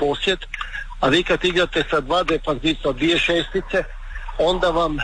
posjed, a vi kad igrate sa dva defanzista, dvije šestice, onda vam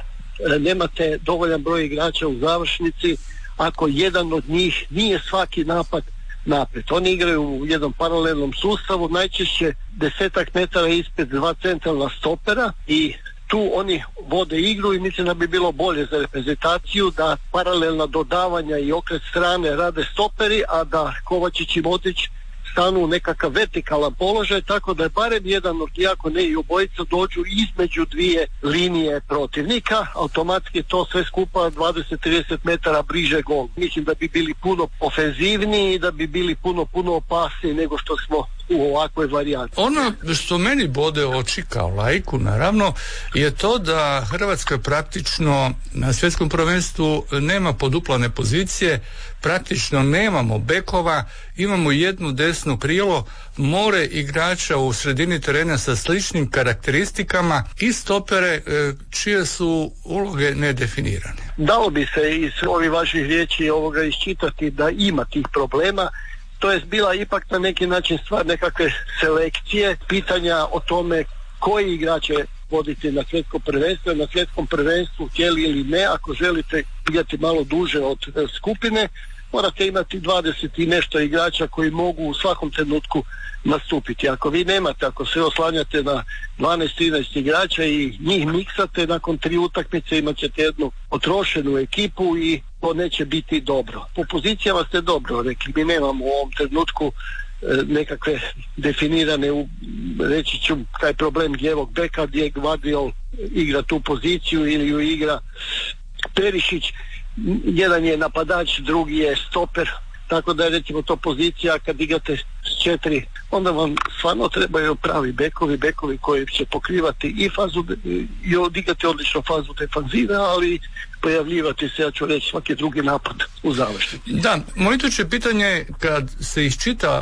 nemate dovoljan broj igrača u završnici ako jedan od njih nije svaki napad naprijed. Oni igraju u jednom paralelnom sustavu, najčešće 10 metara ispred dva centralna stopera i tu oni vode igru i mislim da bi bilo bolje za reprezentaciju da paralelna dodavanja i okret strane rade stoperi, a da Kovačić i Motić stanu u nekakav vertikalan položaj, tako da je barem jedan od, iako ne i obojica, dođu između dvije linije protivnika, automatski to sve skupa 20-30 metara bliže gol. Mislim da bi bili puno ofenzivniji i da bi bili puno opasniji nego što smo u ovakvoj varijanti. Ono što meni bode oči kao laiku naravno je to da Hrvatska praktično na svjetskom prvenstvu nema poduplane pozicije, praktično nemamo bekova, imamo jednu desno krilo, more igrača u sredini terena sa sličnim karakteristikama i stopere čije su uloge nedefinirane. Dalo bi se iz ovih vaših riječi ovoga iščitati da ima tih problema. To je bila ipak na neki način stvar nekakve selekcije, pitanja o tome koji igrače voditi na svjetsko prvenstvo. Na svjetskom prvenstvu, htjeli ili ne, ako želite igrati malo duže od skupine, morate imati 20 i nešto igrača koji mogu u svakom trenutku nastupiti. Ako vi nemate, ako se oslanjate na 12-13 igrača i njih miksate, nakon 3 utakmice imat ćete jednu potrošenu ekipu i to neće biti dobro. Po pozicijama ste dobro rekli, mi nemamo u ovom trenutku nekakve definirane, reći ću, taj problem lijevog beka gdje Gvardiol igra tu poziciju ili ju igra Perišić. Jedan je napadač, drugi je stoper, tako da je recimo to pozicija kad igrate s 4, onda vam stvarno trebaju pravi bekovi koji će pokrivati i fazu i odigrati odlično fazu defanzive, ali pojavljivati se, ja ću reći, svaki drugi napad u završnici. Da, moje tuče pitanje, kad se iščita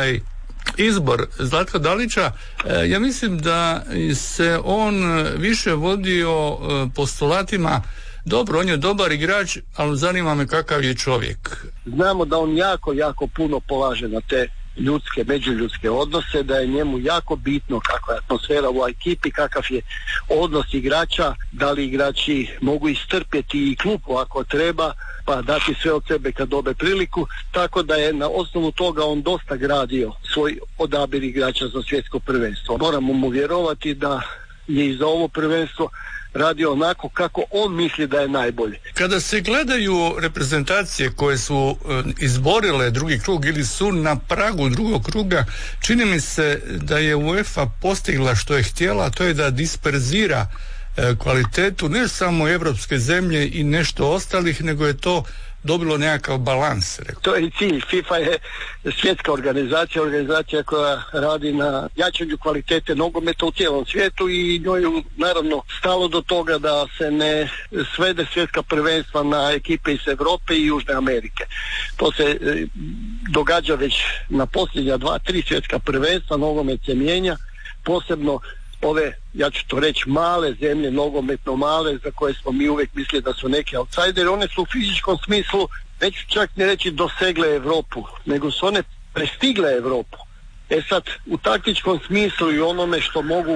izbor Zlatka Dalića, ja mislim da se on više vodio postulatima: dobro, on je dobar igrač, ali zanima me kakav je čovjek. Znamo da on jako puno polaže na te ljudske, međuljudske odnose, da je njemu jako bitno kakva je atmosfera u ekipi, kakav je odnos igrača, da li igrači mogu istrpjeti i klupu ako treba, pa dati sve od sebe kad dobe priliku, tako da je na osnovu toga on dosta gradio svoj odabir igrača za svjetsko prvenstvo. Moramo mu vjerovati da je i za ovo prvenstvo radio onako kako on misli da je najbolje. Kada se gledaju reprezentacije koje su izborile drugi krug ili su na pragu drugog kruga, čini mi se da je UEFA postigla što je htjela, a to je da disperzira kvalitetu ne samo evropske zemlje i nešto ostalih, nego je to dobilo nekakav balans. To je i cilj. FIFA je svjetska organizacija koja radi na jačanju kvalitete nogometa u cijelom svijetu i njoj naravno stalo do toga da se ne svede svjetska prvenstva na ekipe iz Europe i Južne Amerike. To se događa već na posljednja 2-3 svjetska prvenstva, nogomet se mijenja, posebno ove, ja ću to reći, male zemlje, nogometno male, za koje smo mi uvijek mislili da su neki outsideri, one su u fizičkom smislu, neću čak ne reći dosegle Europu, nego su one prestigle Europu. Sad, u taktičkom smislu i onome što mogu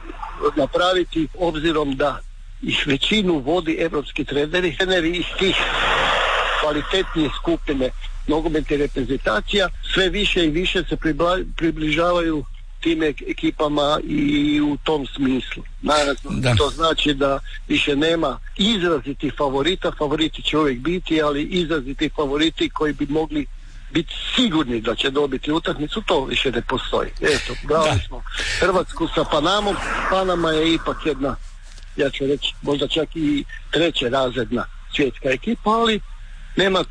napraviti, obzirom da ih većinu vodi evropski treneri iz tih kvalitetnije skupine nogometnih reprezentacija, sve više i više se približavaju tim ekipama i u tom smislu. Naravno, to znači da više nema izrazitih favorita, favoriti će uvijek biti, ali izraziti favoriti koji bi mogli biti sigurni da će dobiti utakmicu, to više ne postoji. Eto, brali smo Hrvatsku sa Panamom. Panama je ipak jedna, ja ću reći, možda čak i treće razredna svjetska ekipa, ali nema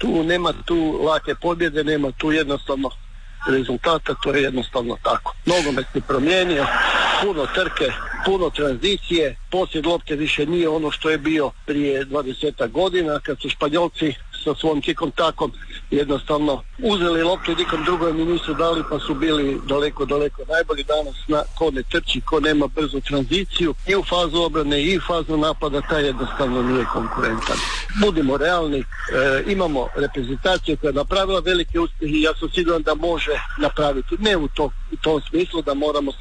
tu lake pobjede, nema tu jednostavno rezultata, to je jednostavno tako. Nogomet se promijenio, puno trke, puno tranzicije, posjed lopte više nije ono što je bio prije 20 godina kad su Španjolci sa svom kikom takom jednostavno uzeli loptu i nikom drugom mi nisu dali, pa su bili daleko najbolji. Danas ko ne trči, ko nema brzu tranziciju i u fazu obrane i u fazu napada, taj jednostavno nije konkurentan. Budimo realni, imamo reprezentaciju koja je napravila velike uspjehe i ja sam siguran da može napraviti, ne u tom smislu da moramo